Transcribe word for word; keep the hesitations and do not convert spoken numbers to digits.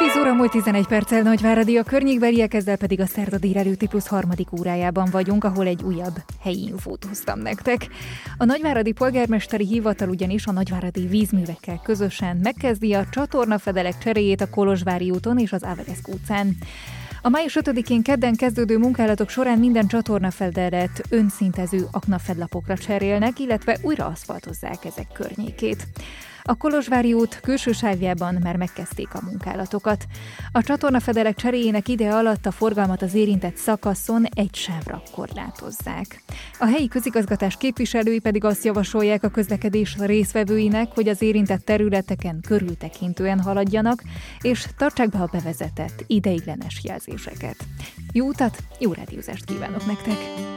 tíz óra múlt tizenegy perccel Nagyváradi, a környékbeliek, ezzel pedig a szerda délelőtti plusz harmadik órájában vagyunk, ahol egy újabb helyi infót hoztam nektek. A nagyváradi polgármesteri hivatal ugyanis a nagyváradi vízművekkel közösen megkezdi a csatornafedelek cseréjét a Kolozsvári úton és az Ávereszk utcán. A május ötödikén kedden kezdődő munkálatok során minden csatornafedelet önszintező aknafedlapokra cserélnek, illetve újra aszfaltozzák ezek környékét. A Kolozsvári út külső sávjában már megkezdték a munkálatokat. A csatornafedelek cseréjének ideje alatt a forgalmat az érintett szakaszon egy sávra korlátozzák. A helyi közigazgatás képviselői pedig azt javasolják a közlekedés résztvevőinek, hogy az érintett területeken körültekintően haladjanak, és tartsák be a bevezetett ideiglenes jelzéseket. Jó utat, jó rádiózást kívánok nektek!